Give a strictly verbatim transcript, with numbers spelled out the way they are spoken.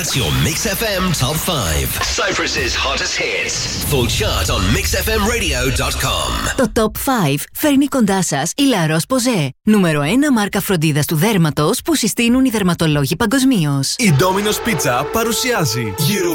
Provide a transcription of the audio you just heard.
That's your Mix εφ εμ Top five. Cyprus's hottest hits. Full chart on mix f m radio dot com. Το Top five φέρνει κοντά σας η La Roche-Posay. Νούμερο ένα μάρκα φροντίδας του δέρματος που συστήνουν οι δερματολόγοι παγκοσμίως. Η Domino's Pizza παρουσιάζει